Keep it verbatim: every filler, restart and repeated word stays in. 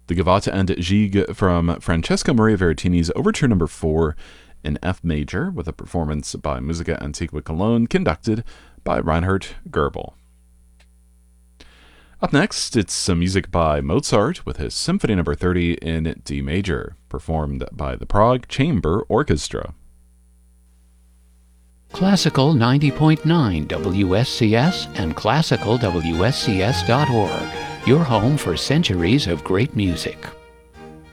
The Gavotte and Gigue from Francesco Maria Vertini's Overture Number four in F major, with a performance by Musica Antiqua Cologne, conducted by Reinhard Goebel. Up next, it's some music by Mozart with his Symphony Number thirty in D major, performed by the Prague Chamber Orchestra. Classical ninety point nine W S C S and classical W S C S dot org, your home for centuries of great music.